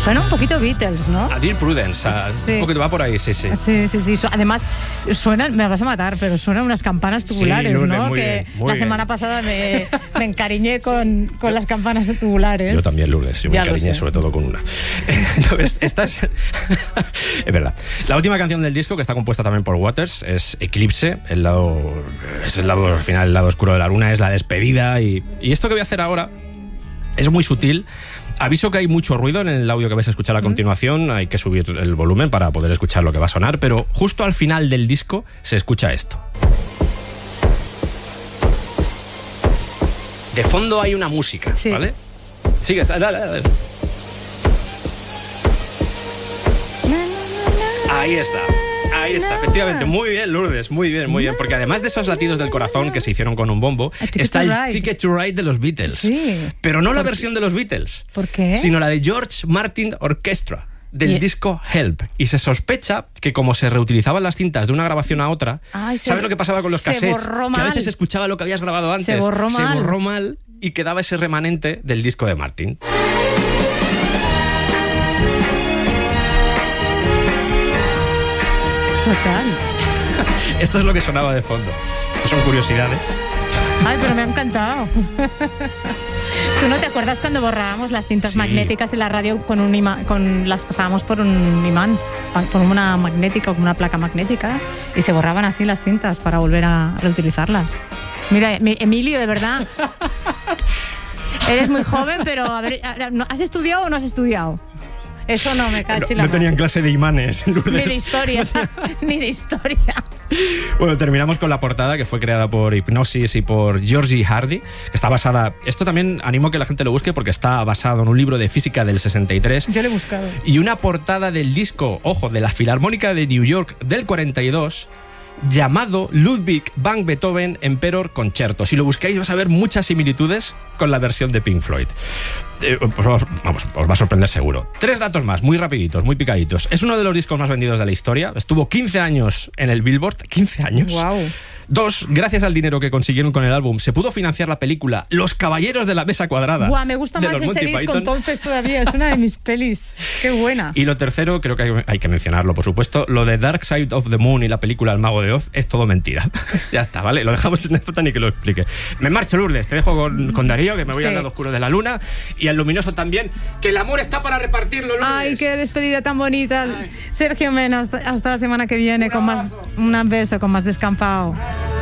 Suena un poquito Beatles, ¿no? A Dear Prudence, sí. Un poquito va por ahí, sí. Sí. Además, suenan, me vas a matar, pero suenan unas campanas tubulares, sí, ¿no? Muy que bien, la semana pasada me encariñé con las campanas tubulares. Yo también, Lourdes, yo me encariñé sobre todo con una. Esta es verdad. La última canción del disco, que está compuesta también por Waters, es Eclipse. El lado al final, el lado oscuro de la luna, es la despedida. Y esto que voy a hacer ahora es muy sutil. Aviso que hay mucho ruido en el audio que vais a escuchar a continuación. Hay que subir el volumen para poder escuchar lo que va a sonar. Pero justo al final del disco se escucha esto. De fondo hay una música, sí. ¿Vale? Sigue, dale. Ahí está, efectivamente. Muy bien, Lourdes, muy bien. Porque además de esos latidos del corazón que se hicieron con un bombo, está el Ticket to Ride de los Beatles. Sí. Pero no la versión de los Beatles. ¿Por qué? Sino la de George Martin Orchestra, del disco Help. Y se sospecha que como se reutilizaban las cintas de una grabación a otra, ¿sabes lo que pasaba con los cassettes? Que a veces se escuchaba lo que habías grabado antes. Se borró mal y quedaba ese remanente del disco de Martin. Total. Esto es lo que sonaba de fondo. Estas son curiosidades. Ay, pero me ha encantado. ¿Tú no te acuerdas cuando borrábamos las cintas magnéticas en la radio con un imán, las pasábamos por un imán, por una magnética o una placa magnética, y se borraban así las cintas para volver a reutilizarlas? Mira, Emilio, de verdad. Eres muy joven, pero a ver, ¿has estudiado o no has estudiado? Eso no me cacho. No tenían clase de imanes, Lourdes. Ni de historia, ni de historia. Bueno, terminamos con la portada, que fue creada por Hipgnosis y por Georgie Hardy, que está basada... Esto también animo a que la gente lo busque porque está basado en un libro de física del 63. Yo lo he buscado. Y una portada del disco, ojo, de la Filarmónica de New York del 42... llamado Ludwig van Beethoven Emperor Concerto. Si lo buscáis vas a ver muchas similitudes con la versión de Pink Floyd. Pues vamos, os va a sorprender seguro. 3 datos más, muy rapiditos, muy picaditos. Es uno de los discos más vendidos de la historia. Estuvo 15 años en el Billboard. 15 años. Wow. 2, gracias al dinero que consiguieron con el álbum, se pudo financiar la película Los Caballeros de la Mesa Cuadrada. Buah, me gusta más este disco entonces todavía. Es una de mis pelis. Qué buena. Y lo tercero, creo que hay que mencionarlo, por supuesto, lo de Dark Side of the Moon y la película El Mago de Oz es todo mentira. Ya está, ¿vale? Lo dejamos en nota ni que lo explique. Me marcho, Lourdes. Te dejo con Darío, que me voy al lado oscuro de la luna, y al luminoso también, que el amor está para repartirlo, Lourdes. Ay, qué despedida tan bonita. Ay. Sergio Mena, hasta la semana que viene. Un beso, con más Descampado.